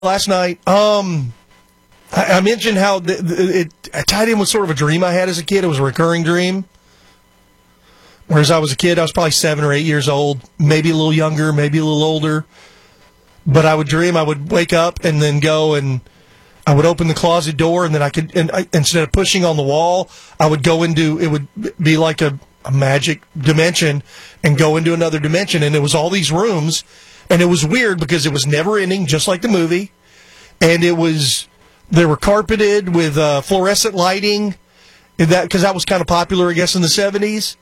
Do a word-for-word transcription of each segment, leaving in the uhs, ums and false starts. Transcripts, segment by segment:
last night. Um, I, I mentioned how the, the, it I tied in with sort of a dream I had as a kid. It was a recurring dream. Whereas I was a kid, I was probably seven or eight years old, maybe a little younger, maybe a little older. But I would dream, I would wake up and then go and I would open the closet door, and then I could, and I, instead of pushing on the wall, I would go into, it would be like a, a magic dimension and go into another dimension. And it was all these rooms, and it was weird because it was never ending, just like the movie. And it was, they were carpeted with uh, fluorescent lighting, and that because that was kind of popular, I guess, in the seventies.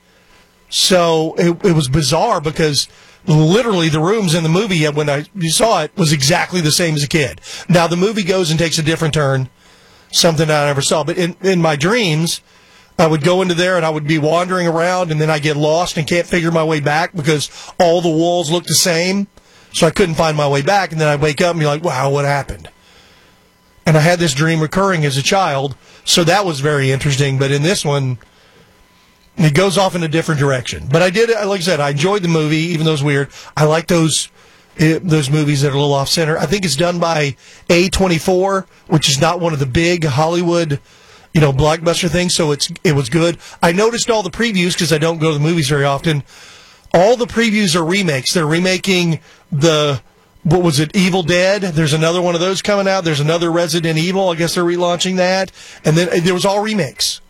So it, it was bizarre because literally the rooms in the movie, when I you saw it, was exactly the same as a kid. Now, the movie goes and takes a different turn, something I never saw. But in, in my dreams, I would go into there and I would be wandering around, and then I get lost and can't figure my way back because all the walls look the same. So I couldn't find my way back, and then I'd wake up and be like, wow, what happened? And I had this dream recurring as a child, so that was very interesting. But in this one, it goes off in a different direction. But I did, like I said, I enjoyed the movie, even though it was weird. I like those uh, those movies that are a little off-center. I think it's done by A twenty-four, which is not one of the big Hollywood, you know, blockbuster things, so it's it was good. I noticed all the previews, because I don't go to the movies very often. All the previews are remakes. They're remaking the, what was it, Evil Dead? There's another one of those coming out. There's another Resident Evil. I guess they're relaunching that. And then uh, there was all remakes.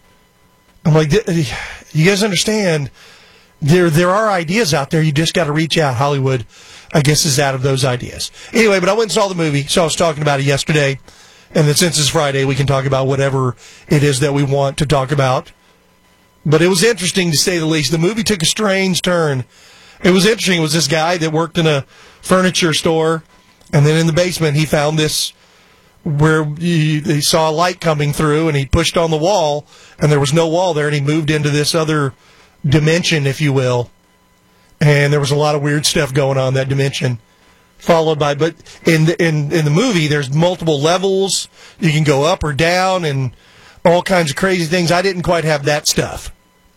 I'm like, you guys understand, there there are ideas out there. You just got to reach out. Hollywood, I guess, is out of those ideas. Anyway, but I went and saw the movie, so I was talking about it yesterday. And then since it's Friday, we can talk about whatever it is that we want to talk about. But it was interesting, to say the least. The movie took a strange turn. It was interesting. It was this guy that worked in a furniture store, and then in the basement he found this, where he, he saw a light coming through, and he pushed on the wall, and there was no wall there, and he moved into this other dimension, if you will. And there was a lot of weird stuff going on in that dimension. Followed by, but in the, in in the movie, there's multiple levels. You can go up or down, and all kinds of crazy things. I didn't quite have that stuff.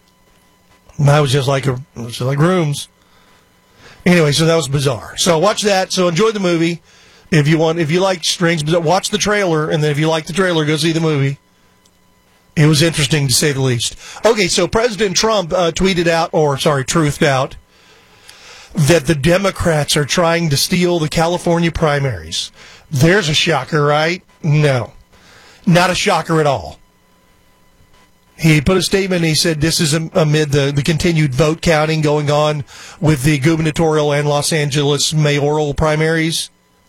I was just like a, it was just like rooms. Anyway, so that was bizarre. So watch that. So enjoy the movie. If you want, if you like strange, watch the trailer, and then if you like the trailer, go see the movie. It was interesting, to say the least. Okay, so President Trump uh, tweeted out, or sorry, truthed out, that the Democrats are trying to steal the California primaries. There's a shocker, right? No, not a shocker at all. He put a statement, and he said this is amid the, the continued vote counting going on with the gubernatorial and Los Angeles mayoral primaries.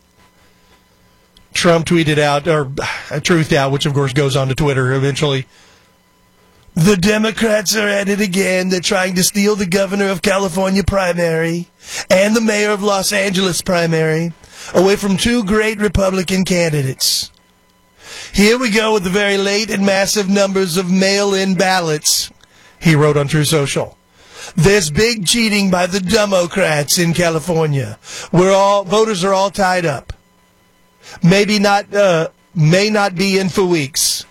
Trump tweeted out, or uh, truthed out, which of course goes on to Twitter eventually. The Democrats are at it again. They're trying to steal the governor of California primary and the mayor of Los Angeles primary away from two great Republican candidates. Here we go with the very late and massive numbers of mail-in ballots, he wrote on True Social. There's big cheating by the Democrats in California. We're all, voters are all tied up. Maybe not, uh, may not be in for weeks.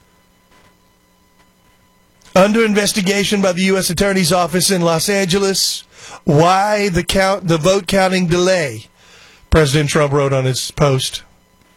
Under investigation by the U S Attorney's Office in Los Angeles. Why the count, the vote counting delay? President Trump wrote on his post.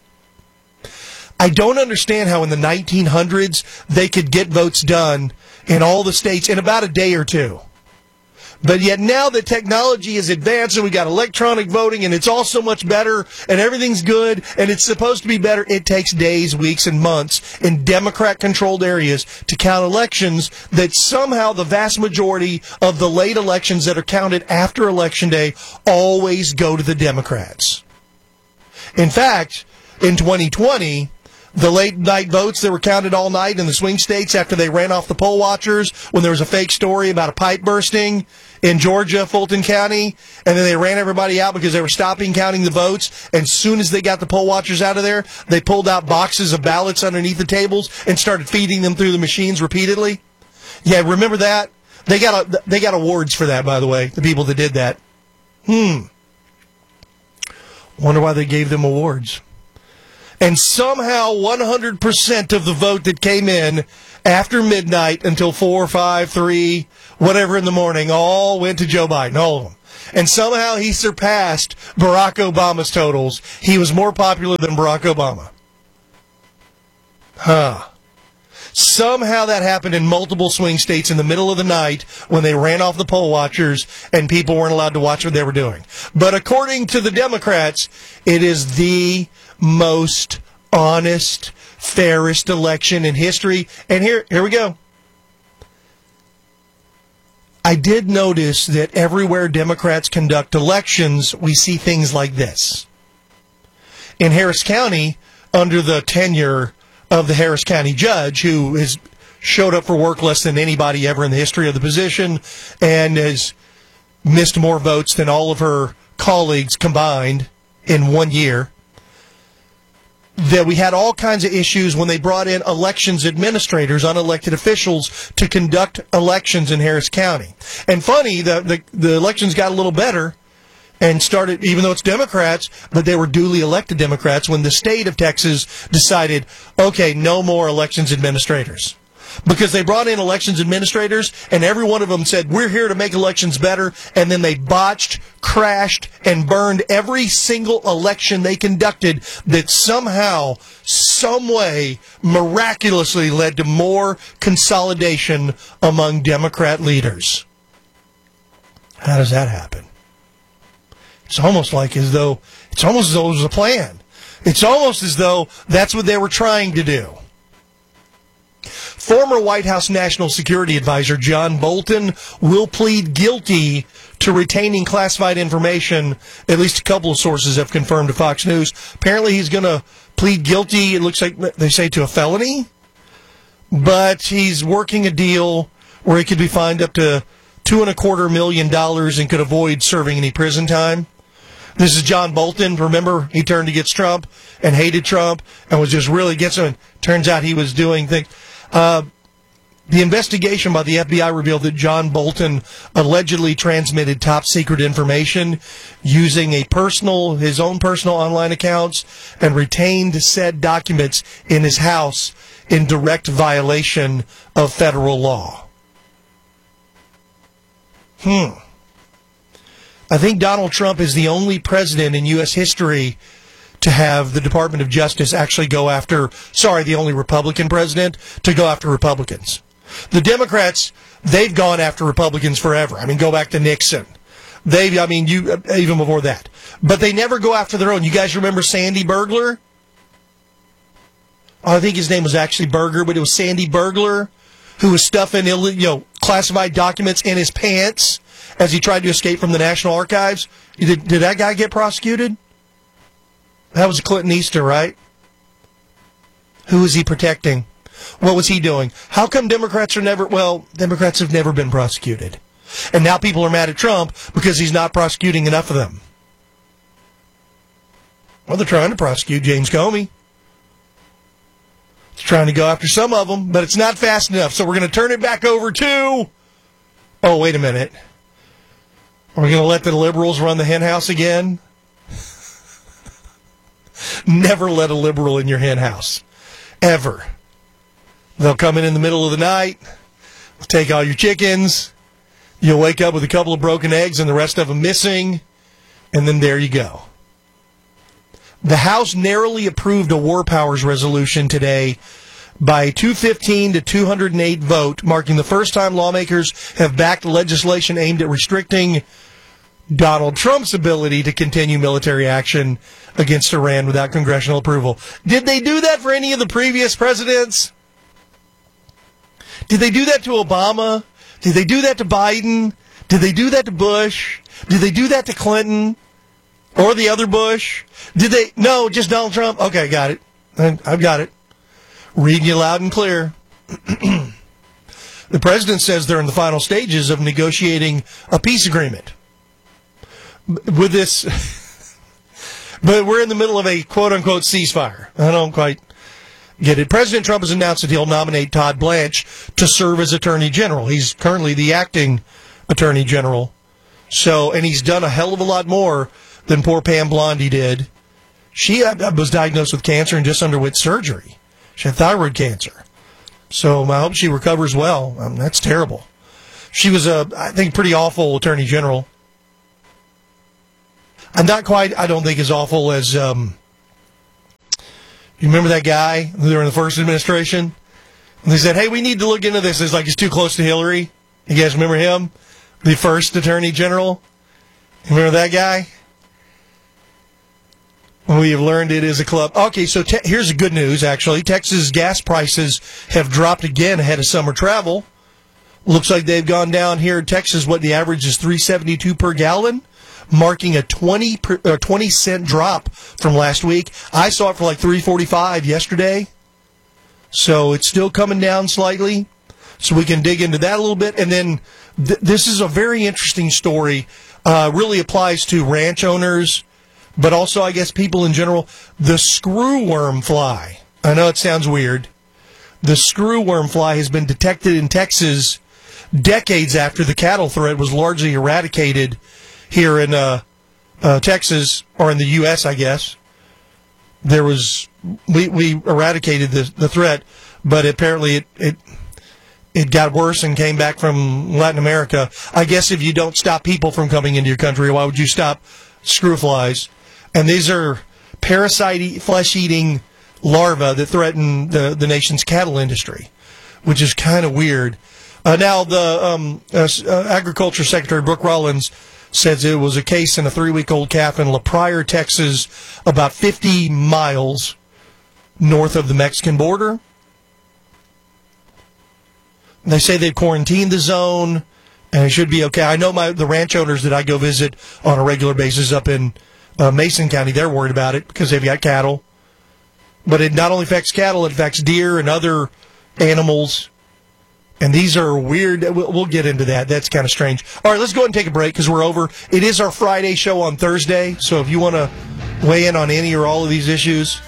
I don't understand how in the nineteen hundreds they could get votes done in all the states in about a day or two. But yet now that technology is advanced and we got electronic voting and it's all so much better and everything's good and it's supposed to be better, it takes days, weeks, and months in Democrat-controlled areas to count elections that somehow the vast majority of the late elections that are counted after Election Day always go to the Democrats. In fact, in twenty twenty, the late night votes that were counted all night in the swing states after they ran off the poll watchers when there was a fake story about a pipe bursting in Georgia, Fulton County, and then they ran everybody out because they were stopping counting the votes. And as soon as they got the poll watchers out of there, they pulled out boxes of ballots underneath the tables and started feeding them through the machines repeatedly. Yeah, remember that? They got a, they got awards for that, by the way, the people that did that. Hmm. Wonder why they gave them awards. And somehow one hundred percent of the vote that came in after midnight until four, five, three, whatever in the morning, all went to Joe Biden, all of them. and somehow he surpassed Barack Obama's totals. He was more popular than Barack Obama. Huh. Somehow that happened in multiple swing states in the middle of the night when they ran off the poll watchers and people weren't allowed to watch what they were doing. But according to the Democrats, it is the most honest, fairest election in history. And here, here we go. I did notice that everywhere Democrats conduct elections, we see things like this. In Harris County, under the tenure of the Harris County judge, who has showed up for work less than anybody ever in the history of the position and has missed more votes than all of her colleagues combined in one year, that we had all kinds of issues when they brought in elections administrators, unelected officials, to conduct elections in Harris County. And funny, the, the, the elections got a little better and started, even though it's Democrats, but they were duly elected Democrats when the state of Texas decided, okay, no more elections administrators. Because they brought in elections administrators, and every one of them said, we're here to make elections better, and then they botched, crashed, and burned every single election they conducted that somehow, some way, miraculously led to more consolidation among Democrat leaders. How does that happen? It's almost like as though, it's almost as though it was a plan. It's almost as though that's what they were trying to do. Former White House National Security Advisor John Bolton will plead guilty to retaining classified information. At least a couple of sources have confirmed to Fox News. Apparently he's going to plead guilty, it looks like they say, to a felony. But he's working a deal where he could be fined up to two and a quarter million dollars and could avoid serving any prison time. This is John Bolton. Remember, he turned against Trump and hated Trump and was just really against him. And turns out he was doing things. Uh, the investigation by the F B I revealed that John Bolton allegedly transmitted top secret information using a personal, his own personal online accounts, and retained said documents in his house in direct violation of federal law. Hmm. I think Donald Trump is the only president in U S history to have the Department of Justice actually go after, sorry, the only Republican president to go after Republicans. The Democrats, they've gone after Republicans forever. I mean, go back to Nixon. They've, I mean, you even before that. But they never go after their own. You guys remember Sandy Burglar? I think his name was actually Berger, but it was Sandy Burglar, who was stuffing, you know, classified documents in his pants as he tried to escape from the National Archives. Did, did that guy get prosecuted? That was Clinton Easter, right? Who was he protecting? What was he doing? How come Democrats are never, well, Democrats have never been prosecuted. And now people are mad at Trump because he's not prosecuting enough of them. Well, they're trying to prosecute James Comey. It's trying to go after some of them, but it's not fast enough. So we're going to turn it back over to, oh, wait a minute. Are we going to let the liberals run the hen house again? Never let a liberal in your hen house. Ever. They'll come in in the middle of the night, take all your chickens, you'll wake up with a couple of broken eggs and the rest of them missing, and then there you go. The House narrowly approved a war powers resolution today by two fifteen to two hundred eight vote, marking the first time lawmakers have backed legislation aimed at restricting Donald Trump's ability to continue military action against Iran without congressional approval. Did they do that for any of the previous presidents? Did they do that to Obama? Did they do that to Biden? Did they do that to Bush? Did they do that to Clinton? Or the other Bush? Did they? No, just Donald Trump? Okay, got it. I've got it. Reading you loud and clear. The president says they're in the final stages of negotiating a peace agreement. With this, but we're in the middle of a quote-unquote ceasefire. I don't quite get it. President Trump has announced that he'll nominate Todd Blanche to serve as Attorney General. He's currently the acting Attorney General. So, and he's done a hell of a lot more than poor Pam Blondie did. She was diagnosed with cancer and just underwent surgery. She had thyroid cancer. So I hope she recovers well. Um, that's terrible. She was a, I think, pretty awful Attorney General. not quite, I don't think, as awful as, um, you remember that guy during the first administration? And they said, hey, we need to look into this. It's like he's too close to Hillary. You guys remember him? The first attorney general? You remember that guy? We have learned it is a club. Okay, so te- here's the good news, actually. Texas gas prices have dropped again ahead of summer travel. Looks like they've gone down here in Texas. What the average is three seventy-two per gallon, marking a twenty, per, uh, twenty cent drop from last week. I saw it for like three forty-five yesterday. So it's still coming down slightly. So we can dig into that a little bit. And then th- this is a very interesting story. Uh, really applies to ranch owners, but also, I guess, people in general. The screwworm fly. I know it sounds weird. The screwworm fly has been detected in Texas decades after the cattle threat was largely eradicated here in uh, uh, Texas, or in the U S, I guess. There was, we, we eradicated the, the threat, but apparently it, it it got worse and came back from Latin America. I guess if you don't stop people from coming into your country, why would you stop screw flies? And these are parasite, flesh-eating larvae that threaten the, the nation's cattle industry, which is kind of weird. Uh, now, the um, uh, uh, Agriculture Secretary Brooke Rollins says it was a case in a three-week-old calf in La Pryor, Texas, about fifty miles north of the Mexican border. They say they've quarantined the zone, and it should be okay. I know my the ranch owners that I go visit on a regular basis up in uh, Mason County, they're worried about it because they've got cattle. But it not only affects cattle, it affects deer and other animals. And these are weird. We'll, we'll get into that. That's kind of strange. All right, let's go ahead and take a break because we're over. It is our Friday show on Thursday, so if you want to weigh in on any or all of these issues.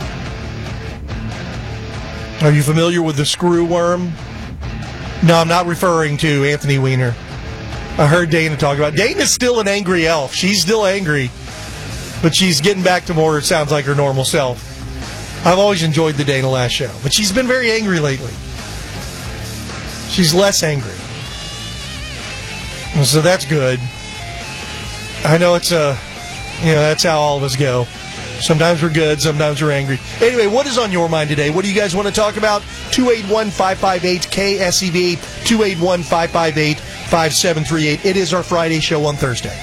Are you familiar with the screwworm? No, I'm not referring to Anthony Weiner. I heard Dana talk about it. Dana's still an angry elf. She's still angry, but she's getting back to more, it sounds like, her normal self. I've always enjoyed the Dana Lash show, but she's been very angry lately. She's less angry. So that's good. I know it's a, you know, that's how all of us go. Sometimes we're good, sometimes we're angry. Anyway, what is on your mind today? What do you guys want to talk about? two eight one, five five eight, K S E V, two eight one, five five eight, five seven three eight. It is our Friday show on Thursday.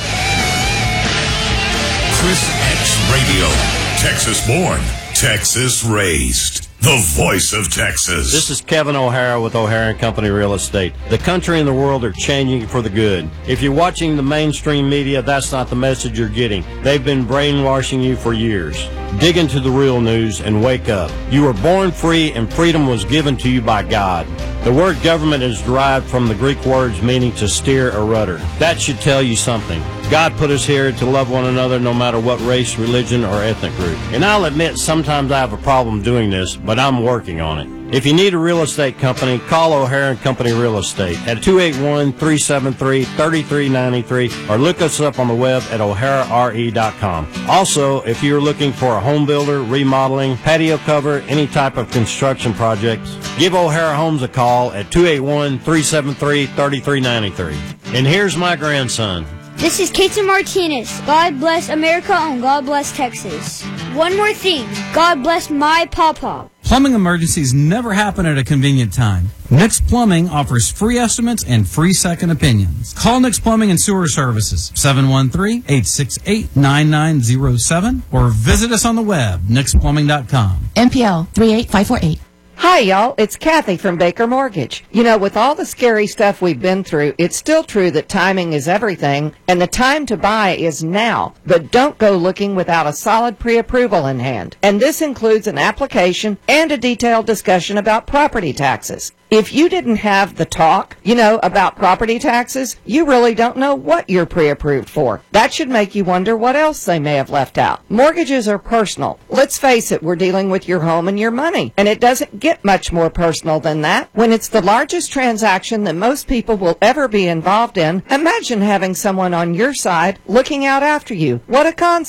Chris X Radio. Texas born, Texas raised. The voice of Texas. This is Kevin O'Hara with O'Hara and Company Real Estate. The country and the world are changing for the good. If you're watching the mainstream media, that's not the message you're getting. They've been brainwashing you for years. Dig into the real news and wake up. You were born free and freedom was given to you by God. The word government is derived from the Greek words meaning to steer a rudder. That should tell you something. God put us here to love one another no matter what race, religion, or ethnic group. And I'll admit sometimes I have a problem doing this, but I'm working on it. If you need a real estate company, call O'Hara and Company Real Estate at two eight one, three seven three, three three nine three or look us up on the web at o'hara r e dot com. Also, if you're looking for a home builder, remodeling, patio cover, any type of construction projects, give O'Hara Homes a call at two eight one, three seven three, three three nine three. And here's my grandson. This is Kason Martinez. God bless America and God bless Texas. One more thing. God bless my pawpaw. Plumbing emergencies never happen at a convenient time. Nix Plumbing offers free estimates and free second opinions. Call Nix Plumbing and Sewer Services, seven one three, eight six eight, nine nine zero seven, or visit us on the web, nix plumbing dot com. M P L three eight five four eight. Hi, y'all. It's Kathy from Baker Mortgage. You know, with all the scary stuff we've been through, it's still true that timing is everything, and the time to buy is now. But don't go looking without a solid pre-approval in hand. And this includes an application and a detailed discussion about property taxes. If you didn't have the talk, you know, about property taxes, you really don't know what you're pre-approved for. That should make you wonder what else they may have left out. Mortgages are personal. Let's face it, we're dealing with your home and your money, and it doesn't get much more personal than that. When it's the largest transaction that most people will ever be involved in, imagine having someone on your side looking out after you. What a concept.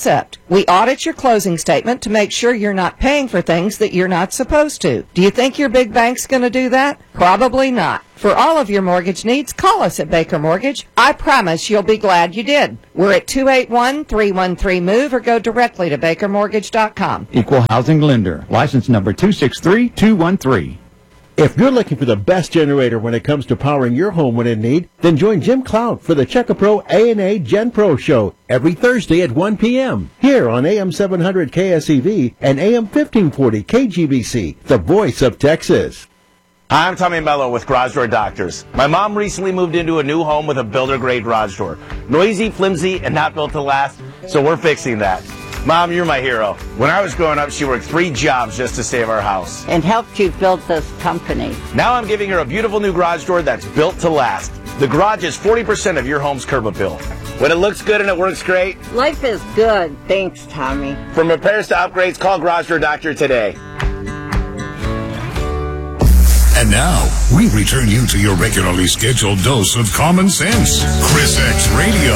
We audit your closing statement to make sure you're not paying for things that you're not supposed to. Do you think your big bank's going to do that? Probably not. For all of your mortgage needs, call us at Baker Mortgage. I promise you'll be glad you did. We're at two eight one, three one three, MOVE or go directly to baker mortgage dot com. Equal Housing Lender. License number two six three two one three. If you're looking for the best generator when it comes to powering your home when in need, then join Jim Cloud for the Checkapro A and A Gen Pro Show every Thursday at one p.m. here on A M seven hundred K S E V and A M fifteen forty K G B C, the voice of Texas. Hi, I'm Tommy Mello with Garage Door Doctors. My mom recently moved into a new home with a builder-grade garage door. Noisy, flimsy, and not built to last, so we're fixing that. Mom, you're my hero. When I was growing up, she worked three jobs just to save our house. And helped you build this company. Now I'm giving her a beautiful new garage door that's built to last. The garage is forty percent of your home's curb appeal. When it looks good and it works great. Life is good. Thanks, Tommy. From repairs to upgrades, call Garage Door Doctor today. And now, we return you to your regularly scheduled dose of common sense. Chris X Radio.